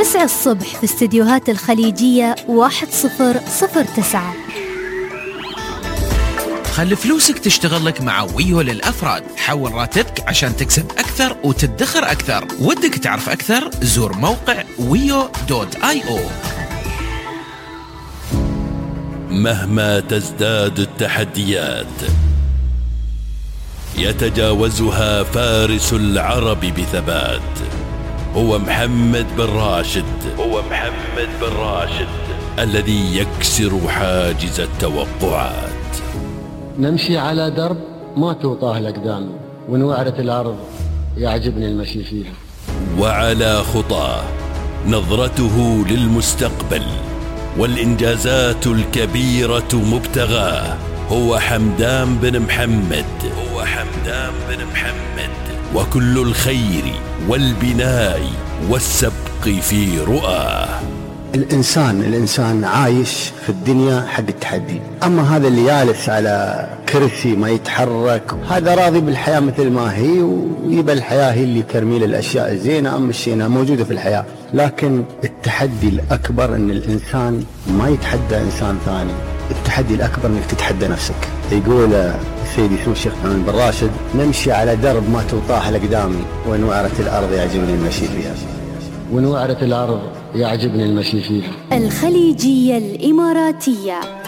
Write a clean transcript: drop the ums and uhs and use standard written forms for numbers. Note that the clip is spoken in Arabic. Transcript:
9 الصبح في استديوهات الخليجية 1009. خلي فلوسك تشتغل لك مع ويو للأفراد. حول راتبك عشان تكسب أكثر وتدخر أكثر. ودك تعرف أكثر؟ زور موقع wio.io. مهما تزداد التحديات يتجاوزها فارس العرب بثبات. هو محمد بن راشد الذي يكسر حاجز التوقعات. نمشي على درب ما توطاه الأقدام، ونوعرة الأرض يعجبني المشي فيها. وعلى خطاه نظرته للمستقبل والإنجازات الكبيرة مبتغاه. هو حمدان بن محمد وكل الخير والبناء والسبق في رؤاه. الإنسان عايش في الدنيا حق التحدي. أما هذا اللي جالس على كرسي ما يتحرك، هذا راضي بالحياة مثل ما هي، ويبى الحياة هي اللي ترمي له الأشياء الزينة. أما الشينة موجودة في الحياة، لكن التحدي الأكبر أن الإنسان ما يتحدى إنسان ثاني. التحدي الأكبر أنك تتحدى نفسك. يقول سيدي سمو الشيخ محمد بن راشد: نمشي على درب ما توطاه الأقدام، ونوعرة الأرض يعجبني المشي فيها. ونوعرة الأرض يعجبني المشي فيها. الخليجية الإماراتية.